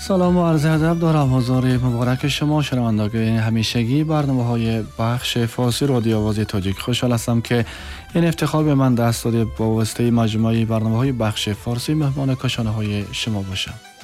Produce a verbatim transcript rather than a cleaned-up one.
سلام و عرض ادب دارم. حضور مبارک شما شنوندگان همیشگی برنامه‌های بخش فارسی رادیو آواز تاجیک. خوشحال هستم که این افتخار به من دست داده با واسطه مجموعه برنامه‌های بخش فارسی مهمان کاشانه‌های شما باشم.